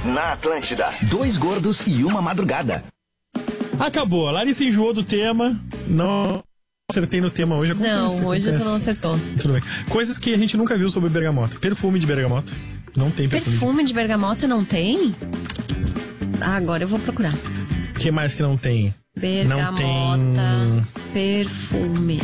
Na Atlântida, 2 gordos e uma madrugada. Acabou. A Larissa enjoou do tema. Não acertei no tema hoje. Não, hoje tu não acertou. Tudo bem. Coisas que a gente nunca viu sobre bergamota. Perfume de bergamota. Não tem perfume. Perfume de bergamota não tem? Ah, agora eu vou procurar. O que mais que não tem? Bergamota, não tem... perfume.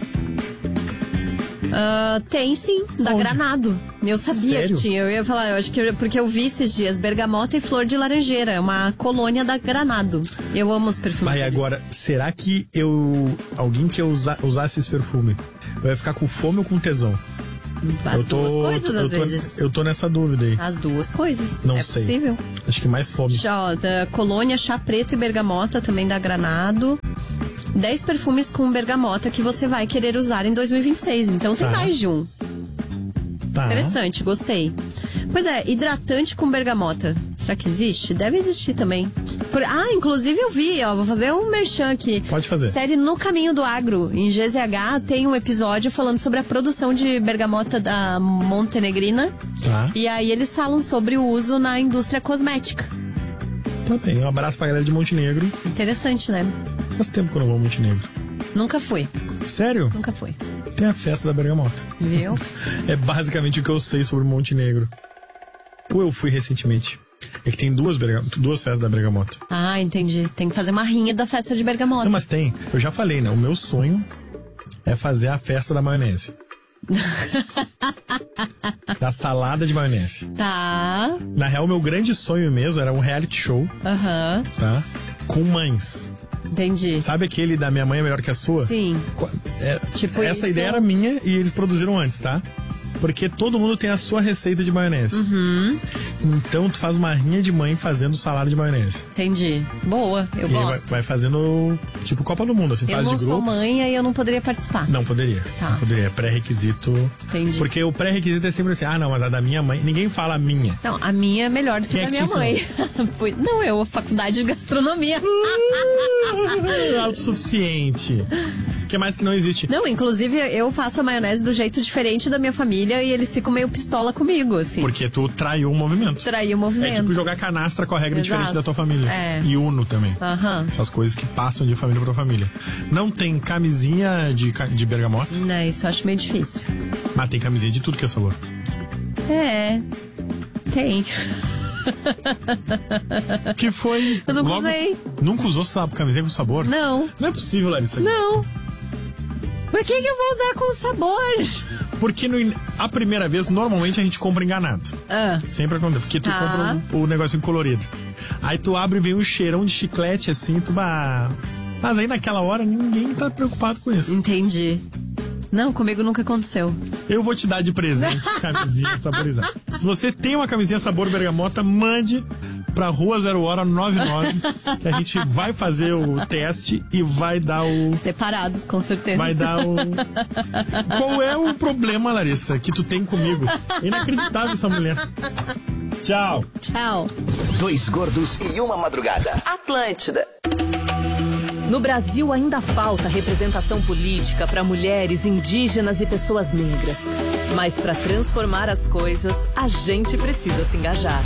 Tem sim, da Onde? Granado. Eu sabia Sério? que tinha. Eu ia falar, eu acho que porque eu vi esses dias bergamota e flor de laranjeira. É uma colônia da Granado. Eu amo os perfumes. Mas agora, será que alguém que usasse esse perfume vai ficar com fome ou com tesão? As duas coisas, às vezes. Eu tô nessa dúvida aí. As duas coisas. Não é sei. Possível. Acho que mais fome. Da colônia chá preto e bergamota, também da Granado. 10 perfumes com bergamota que você vai querer usar em 2026. Então tem mais de um. Tá. Interessante, gostei. Pois é, hidratante com bergamota. Será que existe? Deve existir também. Inclusive eu vi, vou fazer um merchan aqui. Pode fazer. Série No Caminho do Agro, em GZH, tem um episódio falando sobre a produção de bergamota da Montenegrina. Tá. E aí eles falam sobre o uso na indústria cosmética. Tá bem, um abraço pra galera de Montenegro. Interessante, né? Faz tempo que eu não vou a Montenegro. Nunca fui. Sério? Nunca fui. Tem a festa da bergamota. Viu? É basicamente o que eu sei sobre Montenegro. Ou eu fui recentemente. É que tem duas festas da bergamota. Ah, entendi. Tem que fazer uma rinha da festa de bergamota. Não, mas tem. Eu já falei, né? O meu sonho é fazer a festa da maionese. Da salada de maionese. Tá. Na real, meu grande sonho mesmo era um reality show. Aham. Tá? Com mães. Entendi. Sabe aquele da Minha Mãe é Melhor Que a Sua? Sim. Tipo essa isso. ideia era minha e eles produziram antes, tá? Porque todo mundo tem a sua receita de maionese. Uhum. Então tu faz uma rinha de mãe fazendo salada de maionese. Entendi. Boa, eu gosto. Vai fazendo tipo Copa do Mundo, assim, faz de grupos. Eu não sou mãe, aí eu não poderia participar. Não poderia. Tá. Não poderia. É pré-requisito. Entendi. Porque o pré-requisito é sempre assim, não, mas a da minha mãe, ninguém fala a minha. Não, a minha é melhor do que a da minha mãe. Não, faculdade de gastronomia. Autossuficiente. O que mais que não existe? Não, inclusive eu faço a maionese do jeito diferente da minha família e eles ficam meio pistola comigo, assim. Porque tu traiu o movimento. Traiu o movimento. É tipo jogar canastra com a regra Exato. diferente da tua família. É. E Uno também. Aham. Essas coisas que passam de família pra família. Não tem camisinha de bergamota? Não, isso eu acho meio difícil. Mas tem camisinha de tudo que é sabor. É, tem. Que foi... Eu nunca usei. Nunca usou camisinha com sabor? Não. Não é possível, Larissa. Não. Por que eu vou usar com sabor? Porque a primeira vez, normalmente, a gente compra enganado. Sempre acontece. Porque tu compra o negocinho colorido. Aí tu abre e vem um cheirão de chiclete, assim, Mas aí naquela hora, ninguém tá preocupado com isso. Entendi. Não, comigo nunca aconteceu. Eu vou te dar de presente camisinha saborizada. Se você tem uma camisinha sabor bergamota, mande pra Rua 0 Hora 99, que a gente vai fazer o teste e vai dar o... Separados, com certeza. Vai dar o... Qual é o problema, Larissa, que tu tem comigo? Inacreditável essa mulher. Tchau. Tchau. 2 gordos e uma madrugada. Atlântida. No Brasil ainda falta representação política para mulheres, indígenas e pessoas negras. Mas para transformar as coisas, a gente precisa se engajar.